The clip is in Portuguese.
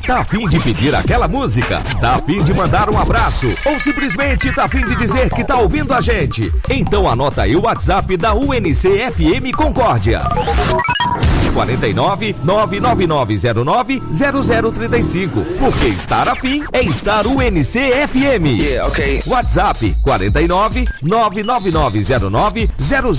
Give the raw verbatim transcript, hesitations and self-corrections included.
Tá afim de pedir aquela música? Tá afim de mandar um abraço? Ou simplesmente tá afim de dizer que tá ouvindo a gente? Então anota aí o WhatsApp da U N C F M Concórdia. quarenta e nove, nove nove nove zero nove, zero zero trinta e cinco. Porque estar afim é estar U N C F M. Yeah, okay. WhatsApp quarenta e nove, nove nove nove zero nove, zero zero